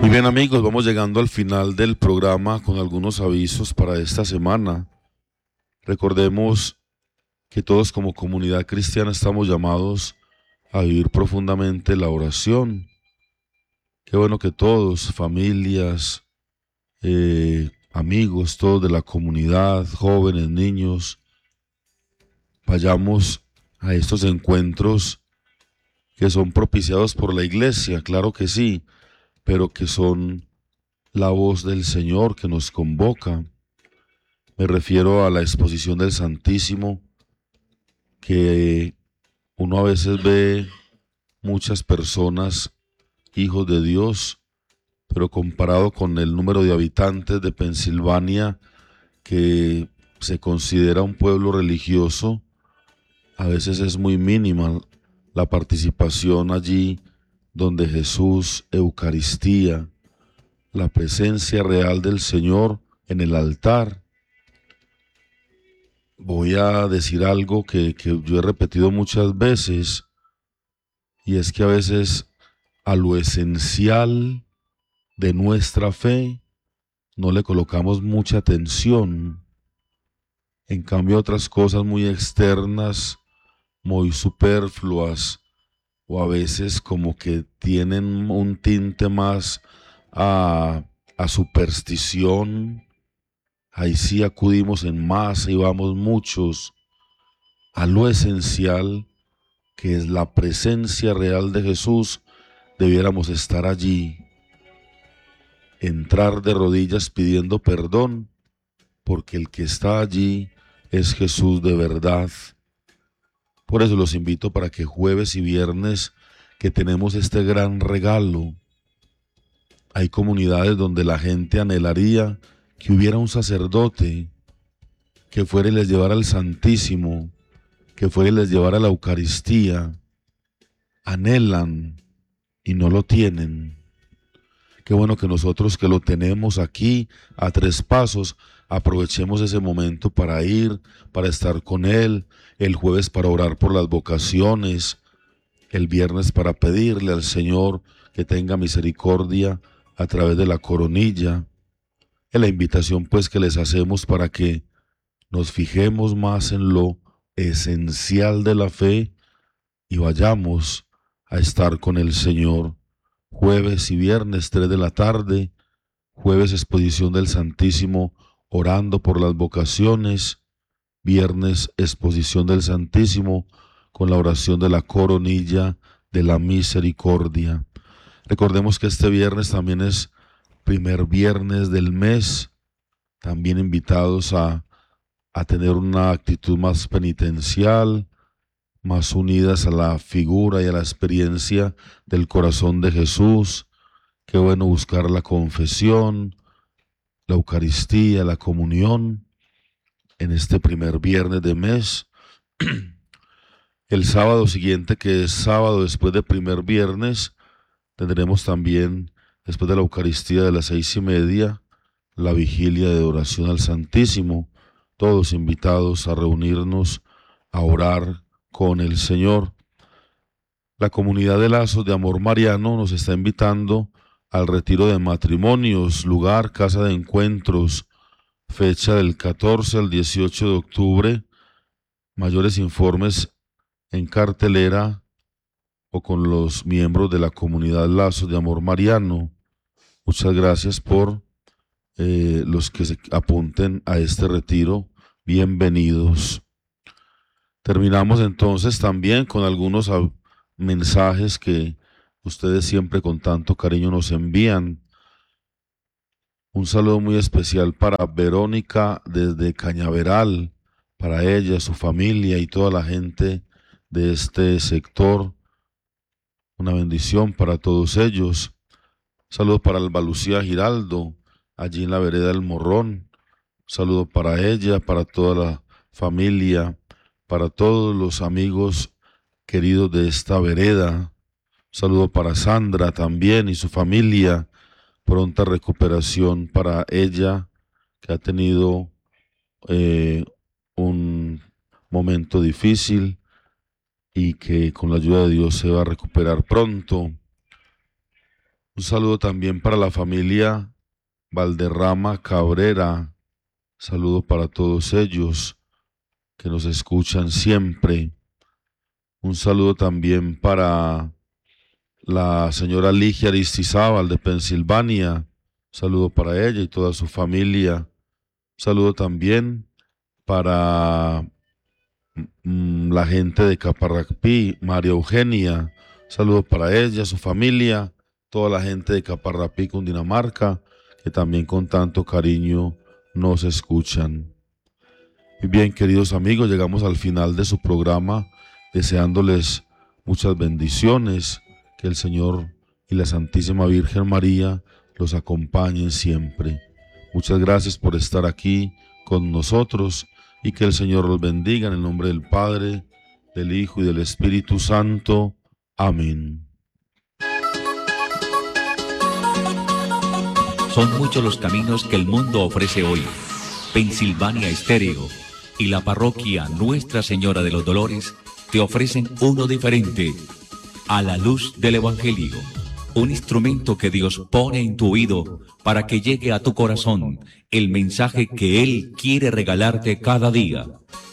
Muy bien amigos, vamos llegando al final del programa con algunos avisos para esta semana. Recordemos que todos como comunidad cristiana estamos llamados a vivir profundamente la oración. Qué bueno que todos, familias, amigos, todos de la comunidad, jóvenes, niños, vayamos a estos encuentros que son propiciados por la iglesia, claro que sí, pero que son la voz del Señor que nos convoca. Me refiero a la exposición del Santísimo, que uno a veces ve muchas personas, hijos de Dios, pero comparado con el número de habitantes de Pensilvania, que se considera un pueblo religioso, a veces es muy mínima la participación allí donde Jesús, Eucaristía, la presencia real del Señor en el altar. Voy a decir algo que yo he repetido muchas veces, y es que a veces a lo esencial de nuestra fe no le colocamos mucha atención. En cambio, otras cosas muy externas, muy superfluas, o a veces como que tienen un tinte más a superstición, ahí sí acudimos en masa y vamos muchos. A lo esencial, que es la presencia real de Jesús, debiéramos estar allí, entrar de rodillas pidiendo perdón, porque el que está allí es Jesús de verdad. Por eso los invito para que jueves y viernes, que tenemos este gran regalo, hay comunidades donde la gente anhelaría que hubiera un sacerdote que fuera y les llevara el Santísimo, que fuera y les llevara la Eucaristía. Anhelan y no lo tienen. Qué bueno que nosotros que lo tenemos aquí a 3 pasos, aprovechemos ese momento para ir, para estar con Él, el jueves para orar por las vocaciones, el viernes para pedirle al Señor que tenga misericordia a través de la coronilla. Es la invitación pues que les hacemos para que nos fijemos más en lo esencial de la fe y vayamos a estar con el Señor. Jueves y viernes 3 de la tarde, jueves exposición del Santísimo orando por las vocaciones, viernes exposición del Santísimo con la oración de la coronilla de la misericordia. Recordemos que este viernes también es primer viernes del mes, también invitados a tener una actitud más penitencial, más unidas a la figura y a la experiencia del corazón de Jesús. Qué bueno buscar la confesión, la Eucaristía, la comunión en este primer viernes de mes. El sábado siguiente, que es sábado después de primer viernes, tendremos también, después de la Eucaristía de las 6:30, la vigilia de oración al Santísimo. Todos invitados a reunirnos a orar con el Señor. La comunidad de Lazos de Amor Mariano nos está invitando al retiro de matrimonios, lugar, casa de encuentros, fecha del 14 al 18 de octubre. Mayores informes en cartelera o con los miembros de la comunidad Lazos de Amor Mariano. Muchas gracias por los que se apunten a este retiro. Bienvenidos. Terminamos entonces también con algunos mensajes que ustedes siempre con tanto cariño nos envían. Un saludo muy especial para Verónica desde Cañaveral, para ella, su familia y toda la gente de este sector. Una bendición para todos ellos. Saludo para Alba Lucía Giraldo, allí en la vereda del Morrón. Saludo para ella, para toda la familia, para todos los amigos queridos de esta vereda. Saludo para Sandra también y su familia. Pronta recuperación para ella, que ha tenido un momento difícil y que con la ayuda de Dios se va a recuperar pronto. Un Un saludo también para la familia Valderrama Cabrera. Saludo para todos ellos que nos escuchan siempre. Un saludo también para la señora Ligia Aristizábal de Pensilvania. Saludo para ella y toda su familia. Saludo también para la gente de Caparrapí, María Eugenia. Saludo para ella, su familia, toda la gente de Caparrapí, Cundinamarca, que también con tanto cariño nos escuchan. Y bien, queridos amigos, llegamos al final de su programa, deseándoles muchas bendiciones, que el Señor y la Santísima Virgen María los acompañen siempre. Muchas gracias por estar aquí con nosotros y que el Señor los bendiga en el nombre del Padre, del Hijo y del Espíritu Santo. Amén. Son muchos los caminos que el mundo ofrece hoy. Pensilvania Estéreo y la parroquia Nuestra Señora de los Dolores te ofrecen uno diferente, a la luz del Evangelio. Un instrumento que Dios pone en tu oído para que llegue a tu corazón el mensaje que Él quiere regalarte cada día.